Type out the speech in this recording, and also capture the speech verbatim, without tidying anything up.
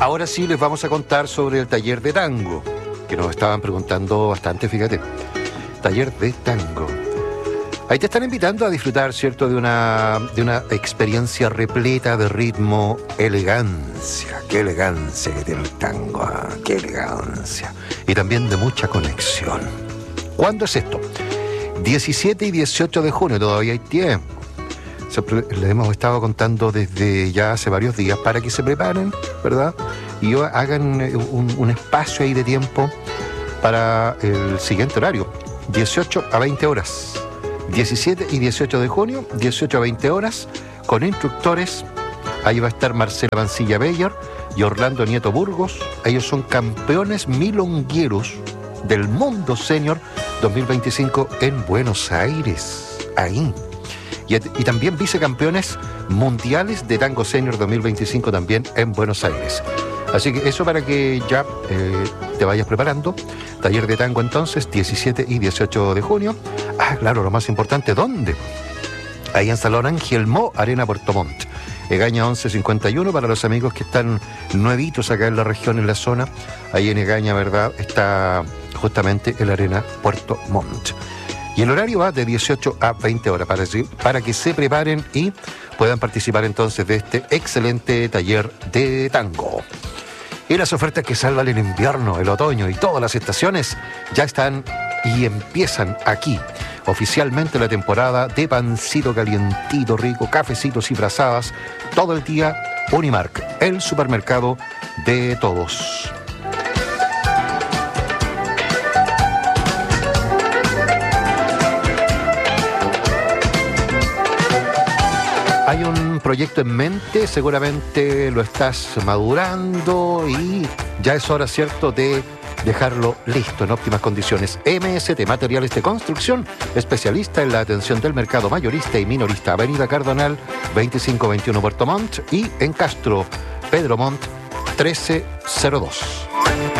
Ahora sí les vamos a contar sobre el taller de tango, que nos estaban preguntando bastante, fíjate. Taller de tango. Ahí te están invitando a disfrutar, ¿cierto?, de una, de una experiencia repleta de ritmo, elegancia. Qué elegancia que tiene el tango, ¿eh? Qué elegancia. Y también de mucha conexión. ¿Cuándo es esto? diecisiete y dieciocho de junio, todavía hay tiempo. Les hemos estado contando desde ya hace varios días para que se preparen, ¿verdad? Y hagan un, un espacio ahí de tiempo para el siguiente horario, dieciocho a veinte horas. diecisiete y dieciocho de junio, dieciocho a veinte horas, con instructores. Ahí va a estar Marcela Mancilla Beyer y Orlando Nieto Burgos. Ellos son campeones milongueros del mundo senior dos mil veinticinco en Buenos Aires. Ahí. Y, y también vicecampeones mundiales de tango senior dos mil veinticinco también en Buenos Aires. Así que eso para que ya eh, te vayas preparando. Taller de tango entonces, diecisiete y dieciocho de junio. Ah, claro, lo más importante, ¿dónde? Ahí en Salón Ángel Mo, Arena Puerto Montt. Egaña once cincuenta y uno para los amigos que están nuevitos acá en la región, en la zona. Ahí en Egaña, ¿verdad?, está justamente el Arena Puerto Montt. Y el horario va de dieciocho a veinte horas para, para que se preparen y puedan participar entonces de este excelente taller de tango. Y las ofertas que salvan el invierno, el otoño y todas las estaciones ya están y empiezan aquí. Oficialmente la temporada de pancito calientito, rico, cafecitos y brazadas, todo el día. Unimark, el supermercado de todos. Hay un proyecto en mente, seguramente lo estás madurando y ya es hora, ¿cierto?, de dejarlo listo en óptimas condiciones. M S T, Materiales de Construcción, especialista en la atención del mercado mayorista y minorista. Avenida Cardonal, veinticinco veintiuno Puerto Montt y en Castro, Pedro Montt, trece cero dos.